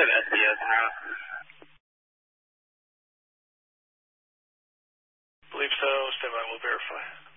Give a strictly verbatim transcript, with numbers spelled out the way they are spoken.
have S D S en route? Believe so. Stand by, we'll verify.